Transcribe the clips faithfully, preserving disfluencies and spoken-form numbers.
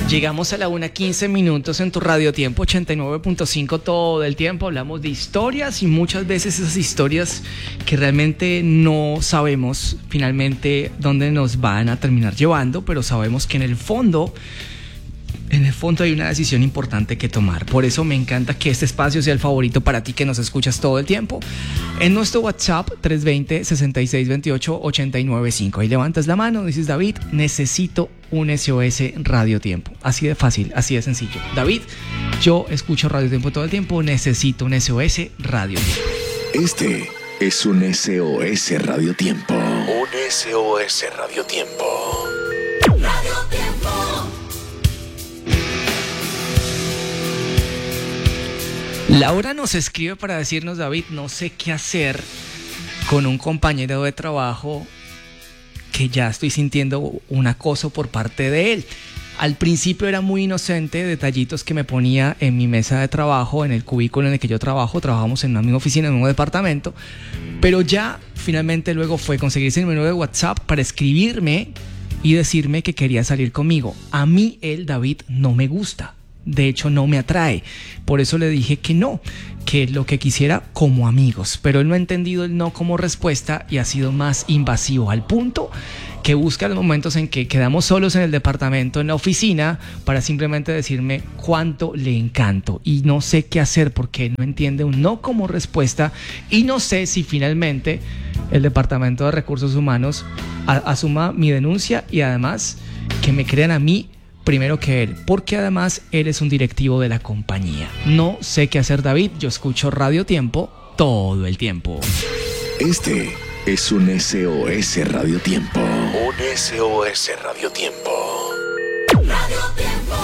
Llegamos a la una quince minutos en tu Radio Tiempo ochenta y nueve punto cinco. Todo el tiempo hablamos de historias y muchas veces esas historias que realmente no sabemos finalmente dónde nos van a terminar llevando, pero sabemos que en el fondo En el fondo hay una decisión importante que tomar. Por eso me encanta que este espacio sea el favorito para ti que nos escuchas todo el tiempo. En nuestro WhatsApp tres dos cero, seis seis dos ocho, ocho nueve cinco. Ahí levantas la mano, dices: David, necesito un S O S Radio Tiempo. Así de fácil, así de sencillo. David, yo escucho Radio Tiempo todo el tiempo, necesito un S O S Radio Tiempo. Este es un S O S Radio Tiempo. Un S O S Radio Tiempo. Radio Tiempo. Laura nos escribe para decirnos: David, no sé qué hacer con un compañero de trabajo que ya estoy sintiendo un acoso por parte de él. Al principio era muy inocente, detallitos que me ponía en mi mesa de trabajo, en el cubículo en el que yo trabajo, trabajamos en una misma oficina, en un mismo departamento, pero ya finalmente luego fue conseguirse el número de WhatsApp para escribirme y decirme que quería salir conmigo. A mí él, David, no me gusta. De hecho, no me atrae. Por eso le dije que no, que lo que quisiera como amigos. Pero él no ha entendido el no como respuesta y ha sido más invasivo, al punto que busca los momentos en que quedamos solos en el departamento, en la oficina, para simplemente decirme cuánto le encanto. Y no sé qué hacer porque no entiende un no como respuesta y no sé si finalmente el Departamento de Recursos Humanos a- asuma mi denuncia y además que me crean a mí primero que él, porque además él es un directivo de la compañía. No sé qué hacer, David. Yo escucho Radio Tiempo todo el tiempo. Este es un S O S Radio Tiempo. Un S O S Radio Tiempo. Radio Tiempo.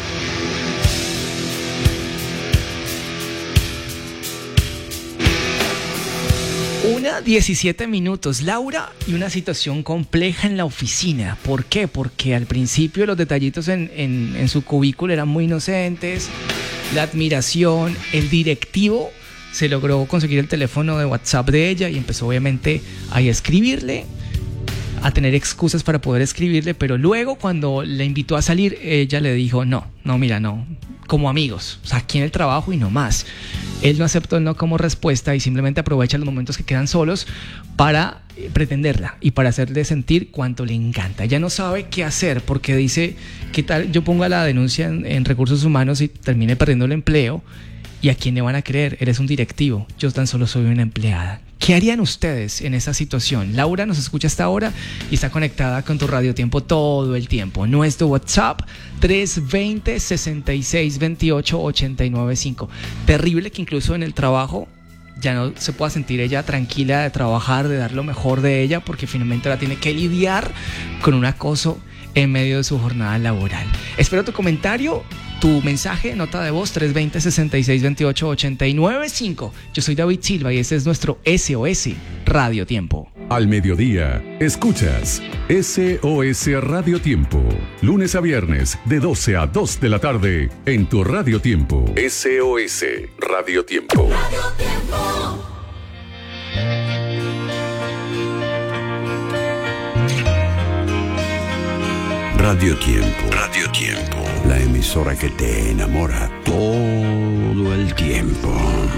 Una diecisiete minutos, Laura, y una situación compleja en la oficina. ¿Por qué? Porque al principio los detallitos en, en, en su cubículo eran muy inocentes, la admiración, el directivo se logró conseguir el teléfono de WhatsApp de ella y empezó obviamente a escribirle, a tener excusas para poder escribirle, pero luego cuando le invitó a salir, ella le dijo: no, no, mira, no, como amigos, o sea, aquí en el trabajo y no más. Él no aceptó el no como respuesta y simplemente aprovecha los momentos que quedan solos para pretenderla y para hacerle sentir cuánto le encanta. Ella no sabe qué hacer porque dice: ¿qué tal yo ponga la denuncia en, en Recursos Humanos y termine perdiendo el empleo? ¿Y a quién le van a creer? Eres un directivo, yo tan solo soy una empleada. ¿Qué harían ustedes en esa situación? Laura nos escucha hasta ahora y está conectada con tu Radio Tiempo todo el tiempo. Nuestro WhatsApp tres dos cero, seis seis dos ocho, ocho nueve cinco. Terrible que incluso en el trabajo ya no se pueda sentir ella tranquila de trabajar, de dar lo mejor de ella, porque finalmente ahora tiene que lidiar con un acoso en medio de su jornada laboral. Espero tu comentario, tu mensaje, nota de voz tres dos cero, seis seis dos ocho, ocho nueve cinco. Yo soy David Silva y este es nuestro S O S Radio Tiempo. Al mediodía, escuchas S O S Radio Tiempo. Lunes a viernes, de doce a dos de la tarde, en tu Radio Tiempo. S O S Radio Tiempo. Radio Tiempo. Radio Tiempo. Radio Tiempo. La emisora que te enamora todo el tiempo.